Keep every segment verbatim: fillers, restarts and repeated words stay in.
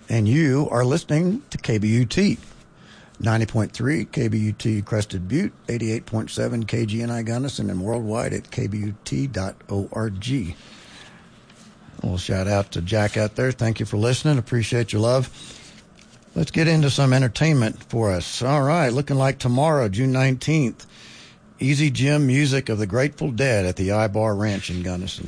And you are listening to K B U T. ninety point three K B U T Crested Butte, eighty-eight point seven K G N I Gunnison, and worldwide at k b u t dot org. A little shout out to Jack out there. Thank you for listening. Appreciate your love. Let's get into some entertainment for us. All right, looking like tomorrow, June nineteenth, Easy Jim music of the Grateful Dead at the I-Bar Ranch in Gunnison.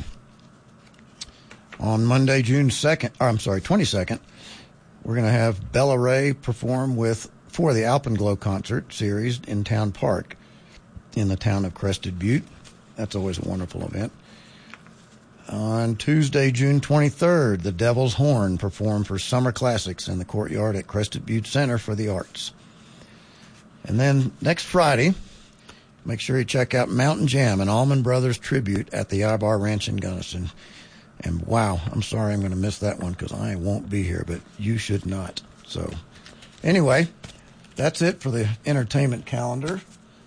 On Monday, June second, or I'm sorry, twenty-second, we're going to have Bella Ray perform with for the Alpenglow concert series in Town Park in the town of Crested Butte. That's always a wonderful event. On Tuesday, June twenty-third, the Devil's Horn perform for Summer Classics in the courtyard at Crested Butte Center for the Arts. And then next Friday, make sure you check out Mountain Jam, an Allman Brothers tribute at the I-Bar Ranch in Gunnison. And wow, I'm sorry I'm going to miss that one because I won't be here, but you should not. So anyway, that's it for the entertainment calendar.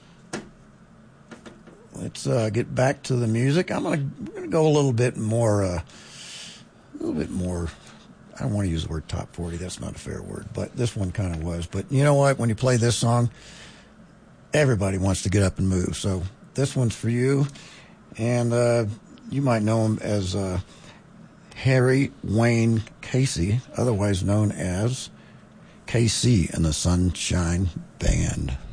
Let's uh, get back to the music. I'm going to go a little bit more, uh, a little bit more, I don't want to use the word top forty. That's not a fair word, but this one kind of was. But you know what? When you play this song, everybody wants to get up and move. So this one's for you. And uh, you might know him as uh, Harry Wayne Casey, otherwise known as K C and the Sunshine Band.